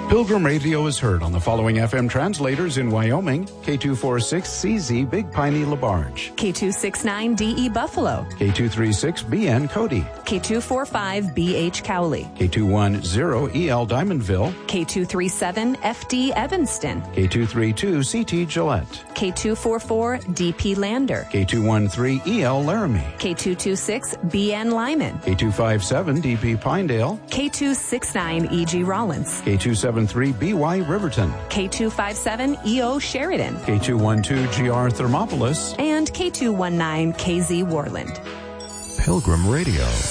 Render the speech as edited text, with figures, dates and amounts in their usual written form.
Pilgrim Radio is heard on the following FM translators in Wyoming: K246CZ Big Piney LaBarge, K269DE Buffalo, K236BN Cody, K245BH Cowley, K210EL Diamondville, K237FD Evanston, K232CT Gillette, K244DP Lander, K213EL Laramie, K226BN Lyman, K257DP Pinedale, K269EG Rollins, K273BY Riverton, K257EO Sheridan, K212GR Thermopolis, and K219KZ Warland. Pilgrim Radio.